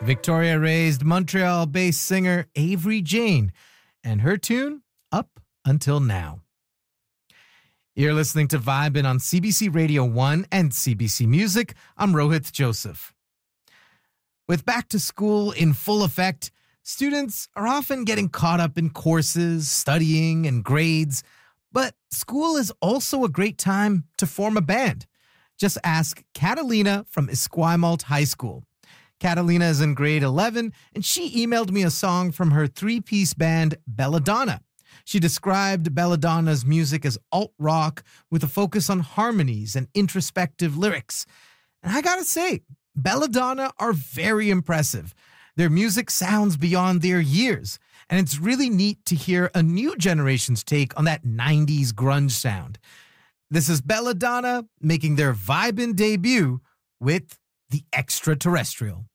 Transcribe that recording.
Victoria raised Montreal-based singer Avery Jane and her tune, Up Until Now. You're listening to Vibin' on CBC Radio 1 and CBC Music. I'm Rohit Joseph. With back to school in full effect, students are often getting caught up in courses, studying, and grades. But school is also a great time to form a band. Just ask Catalina from Esquimalt High School. Catalina is in grade 11, and she emailed me a song from her three-piece band, Belladonna. She described Belladonna's music as alt-rock with a focus on harmonies and introspective lyrics. And I gotta say, Belladonna are very impressive. Their music sounds beyond their years, and it's really neat to hear a new generation's take on that 90s grunge sound. This is Belladonna making their Vibin' debut with The Extraterrestrial.